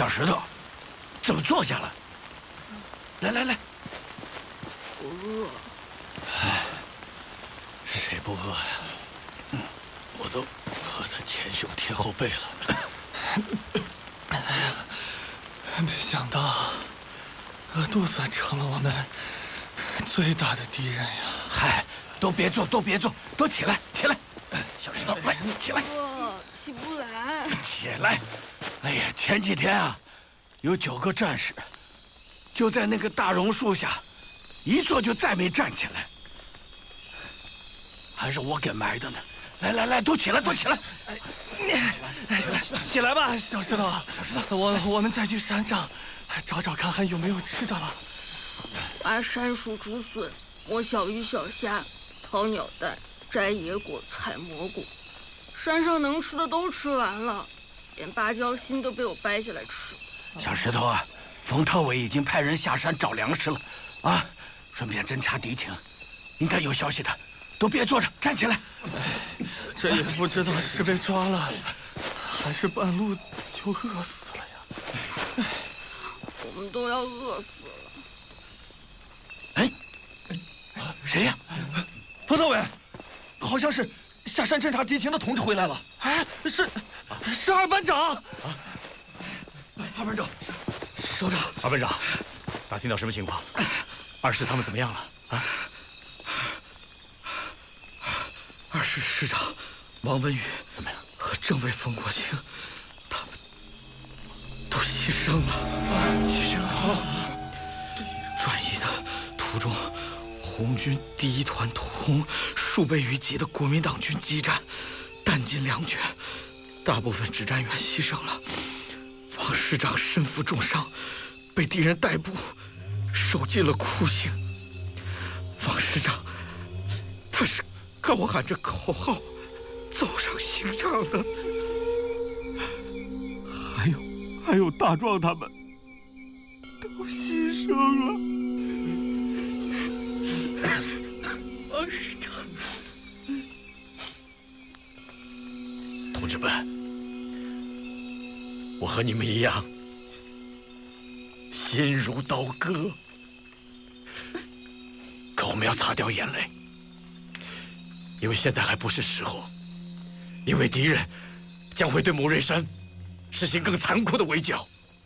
小石头，怎么坐下了？来来来， 不饿。 谁不饿呀？我都饿得前胸贴后背了。没想到，饿肚子成了我们最大的敌人呀！ 嗨，都别坐，都别坐，都起来，起来！小石头，来，起来！ 起不来。 起来！哎呀，前几天啊，有9个战士就在那个大榕树下，一坐就再没站起来，还是我给埋的呢。来来来，都起来，都起来！ 起来吧，小石头。 小石头， 我们再去山上找找看还有没有吃的了。 拔山树、竹笋，摸小鱼小虾，掏鸟蛋，摘野果，采蘑菇。山上能吃的都吃完了，连芭蕉心都被我掰下来吃。 小石头啊，冯特委已经派人下山找粮食了，啊，顺便侦察敌情，应该有消息的。都别坐着，站起来！ 这也不知道是被抓了，还是半路就饿死了呀？ 我们都要饿死了。 哎，谁呀？ 冯特委，好像是下山侦察敌情的同志回来了。 哎，是二班长。 二班长，首长。 二班长，打听到什么情况？二师他们怎么样了？啊？ 二师师长王文宇怎么样？ 和政委冯国清，他们都牺牲了。牺牲了。转移的途中，红军第1团同数倍于己的国民党军激战，弹尽粮绝，大部分指战员牺牲了。王师长身负重伤，被敌人逮捕，受尽了酷刑。王师长，他是高喊着口号走上刑场的。还有大壮他们都牺牲了。 王师长， 同志们，我和你们一样，心如刀割，可我们要擦掉眼泪。因为现在还不是时候，因为敌人将会对某瑞山实行更残酷的围剿。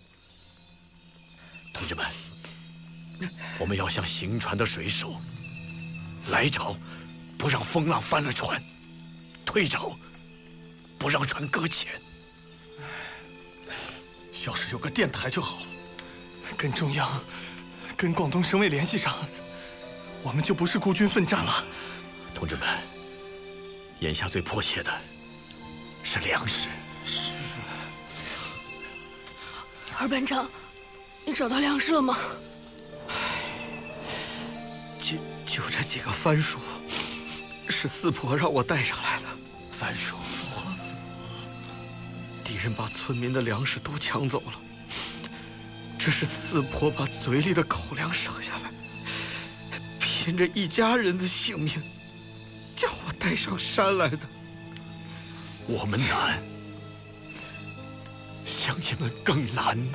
同志们，我们要像行船的水手，来朝不让风浪翻了船，退朝不让船搁浅。 要是有个电台就好了， 跟中央、跟广东省委联系上，我们就不是孤军奋战了。同志们，眼下最迫切的是粮食。 二班长，你找到粮食了吗？ 就这几个番薯，是四婆让我带上来的。 番薯， 敌人把村民的粮食都抢走了，这是四婆把嘴里的口粮省下来，拼着一家人的性命，叫我带上山来的。 我们难，乡亲们更难。